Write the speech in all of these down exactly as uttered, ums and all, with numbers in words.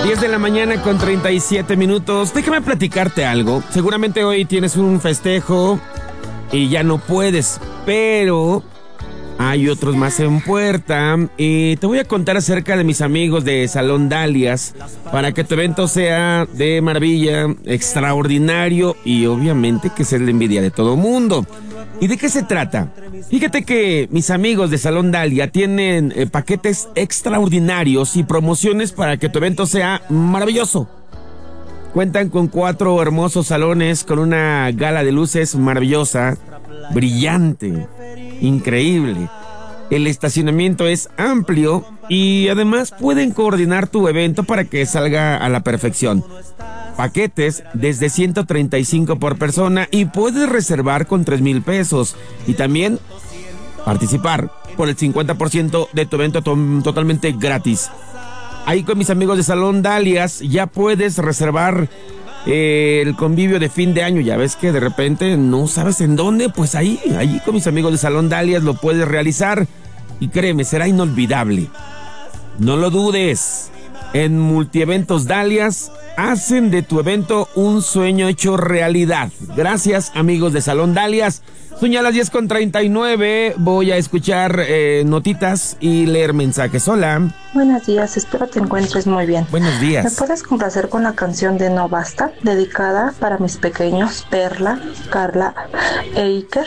diez de la mañana con treinta y siete minutos. Déjame platicarte algo. Seguramente hoy tienes un festejo y ya no puedes, pero hay otros más en puerta. Y te voy a contar acerca de mis amigos de Salón Dalias para que tu evento sea de maravilla, extraordinario y obviamente que sea la envidia de todo mundo. ¿Y de qué se trata? Fíjate que mis amigos de Salón Dalia tienen eh, paquetes extraordinarios y promociones para que tu evento sea maravilloso. Cuentan con cuatro hermosos salones con una gala de luces maravillosa, brillante, increíble. El estacionamiento es amplio y además pueden coordinar tu evento para que salga a la perfección. Paquetes desde ciento treinta y cinco por persona y puedes reservar con tres mil pesos y también participar por el cincuenta por ciento de tu evento to- totalmente gratis. Ahí con mis amigos de Salón Dalias ya puedes reservar eh, el convivio de fin de año. Ya ves que de repente no sabes en dónde, pues ahí, ahí con mis amigos de Salón Dalias lo puedes realizar y créeme, será inolvidable. No lo dudes. En Multieventos Dalias hacen de tu evento un sueño hecho realidad. Gracias, amigos de Salón Dalias. Son ya las diez con treinta y nueve. Voy a escuchar eh, notitas y leer mensajes. Hola. Buenos días, espero te encuentres muy bien. Buenos días. ¿Me puedes complacer con la canción de No Basta, dedicada para mis pequeños Perla, Carla e Iker?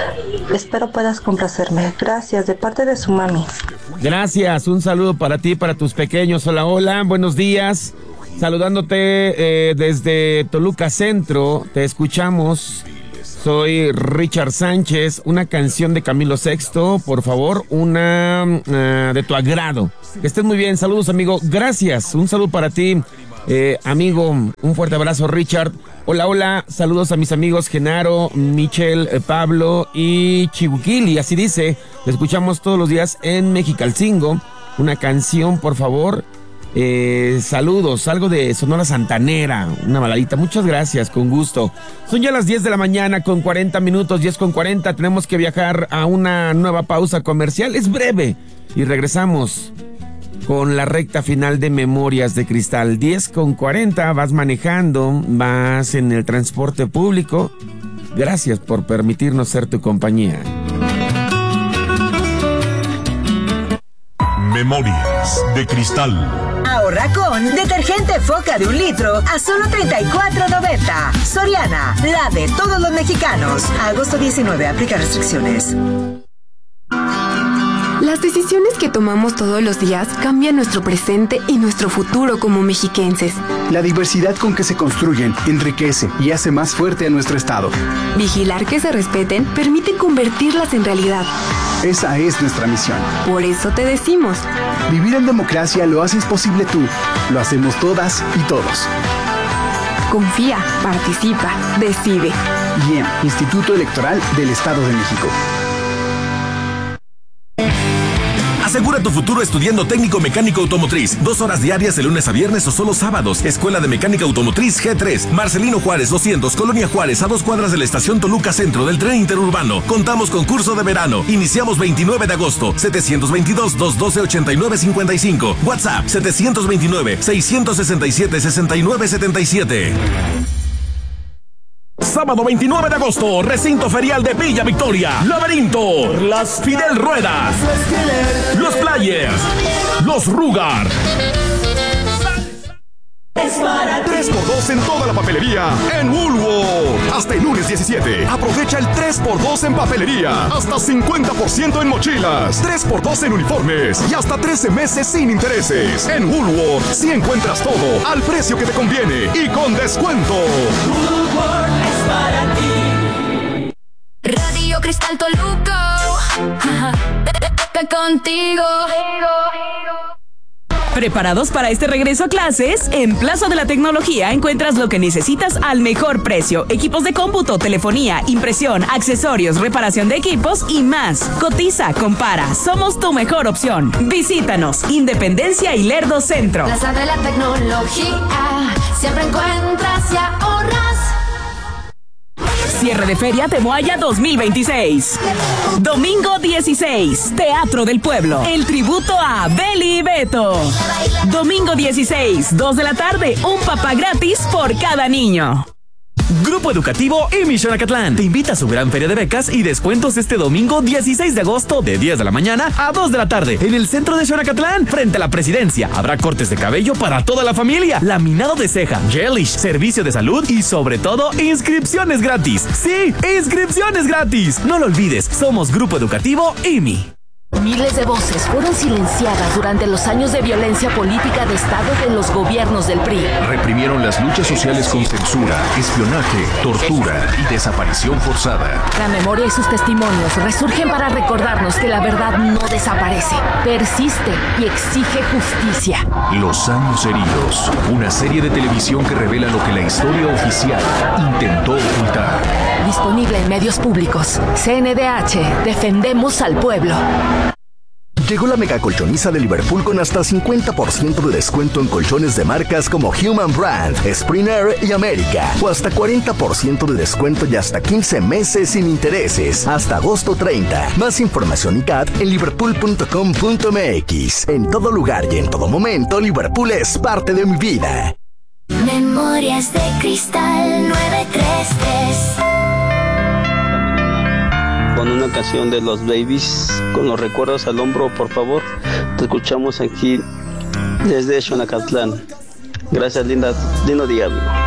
Espero puedas complacerme. Gracias, de parte de su mami. Gracias, un saludo para ti, para tus pequeños. Hola, hola, buenos días. Saludándote eh, desde Toluca Centro, te escuchamos. Soy Richard Sánchez, una canción de Camilo Sexto, por favor, una uh, de tu agrado. Que estés muy bien, saludos amigo, gracias, un saludo para ti, eh, amigo, un fuerte abrazo Richard. Hola, hola, saludos a mis amigos Genaro, Michel, eh, Pablo y Chihuquili, así dice, te escuchamos todos los días en Mexicalcingo, una canción por favor. Eh, saludos, algo de Sonora Santanera, una baladita, muchas gracias, con gusto. Son ya las diez de la mañana con cuarenta minutos, diez con cuarenta, tenemos que viajar a una nueva pausa comercial, es breve, y regresamos con la recta final de Memorias de Cristal. Diez con cuarenta, vas manejando, vas en el transporte público, gracias por permitirnos ser tu compañía. Memorias de Cristal. Ahorra con detergente Foca de un litro a solo treinta y cuatro noventa. Soriana, la de todos los mexicanos. Agosto diecinueve, aplica restricciones. Las decisiones que tomamos todos los días cambian nuestro presente y nuestro futuro como mexiquenses. La diversidad con que se construyen enriquece y hace más fuerte a nuestro estado. Vigilar que se respeten permite convertirlas en realidad. Esa es nuestra misión. Por eso te decimos: vivir en democracia lo haces posible tú. Lo hacemos todas y todos. Confía, participa, decide. I E M, Instituto Electoral del Estado de México. Asegura tu futuro estudiando técnico mecánico automotriz. Dos horas diarias de lunes a viernes o solo sábados. Escuela de Mecánica Automotriz G tres. Marcelino Juárez doscientos, Colonia Juárez, a dos cuadras de la estación Toluca Centro del tren interurbano. Contamos con curso de verano. Iniciamos veintinueve de agosto. setecientos veintidós, doscientos doce, ochenta y nueve cincuenta y cinco. WhatsApp setecientos veintinueve, seiscientos sesenta y siete, sesenta y nueve setenta y siete. Sábado veintinueve de agosto, recinto ferial de Villa Victoria. Laberinto, las Fidel Ruedas, los Players, los Rugar. tres por dos en toda la papelería en Woolworth. Hasta el lunes diecisiete. Aprovecha el tres por dos en papelería. Hasta cincuenta por ciento en mochilas. tres por dos en uniformes. Y hasta trece meses sin intereses. En Woolworth sí encuentras todo al precio que te conviene y con descuento. Woolworth es para ti. Radio Cristal Toluca. Contigo. ¿Preparados para este regreso a clases? En Plaza de la Tecnología encuentras lo que necesitas al mejor precio. Equipos de cómputo, telefonía, impresión, accesorios, reparación de equipos y más. Cotiza, compara. Somos tu mejor opción. Visítanos. Independencia y Lerdo Centro. Plaza de la Tecnología. Siempre encuentras y ahorras. Cierre de Feria de Moaya dos mil veintiséis. Domingo dieciséis, Teatro del Pueblo. El tributo a Beli y Beto. Domingo dieciséis, dos de la tarde, un papá gratis por cada niño. Grupo Educativo I M I Xonacatlán te invita a su gran feria de becas y descuentos este domingo dieciséis de agosto de diez de la mañana a dos de la tarde en el centro de Xonacatlán, frente a la presidencia. Habrá cortes de cabello para toda la familia, laminado de ceja, gelish, servicio de salud y sobre todo inscripciones gratis. ¡Sí! ¡Inscripciones gratis! No lo olvides, somos Grupo Educativo I M I. Miles de voces fueron silenciadas durante los años de violencia política de Estado de los gobiernos del P R I. Reprimieron las luchas sociales con censura, espionaje, tortura y desaparición forzada. La memoria y sus testimonios resurgen para recordarnos que la verdad no desaparece, persiste y exige justicia. Los años heridos, una serie de televisión que revela lo que la historia oficial intentó ocultar. Disponible en medios públicos. C N D H, defendemos al pueblo. Llegó la mega colchoniza de Liverpool con hasta cincuenta por ciento de descuento en colchones de marcas como Human Brand, Springer y América. O hasta cuarenta por ciento de descuento y hasta quince meses sin intereses. Hasta agosto treinta. Más información y C A T en liverpool punto com punto m x. En todo lugar y en todo momento, Liverpool es parte de mi vida. Memorias de Cristal nueve tres tres. Con una canción de los Babies, con los recuerdos al hombro, por favor. Te escuchamos aquí desde Xonacatlán. Gracias, linda, lindo día, amigo.